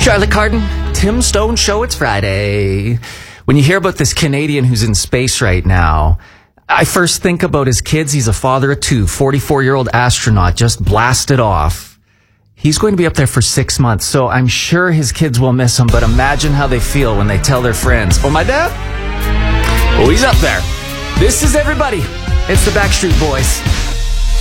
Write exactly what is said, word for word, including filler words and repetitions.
Charlotte Cardin, Tim Stone Show. It's Friday. When you hear about this Canadian who's in space right now, I first think about his kids. He's a father of two, forty-four-year-old astronaut, just blasted off. He's going to be up there for six months, so I'm sure his kids will miss him, but imagine how they feel when they tell their friends, oh, my dad? Oh, he's up there. This is everybody. It's the Backstreet Boys.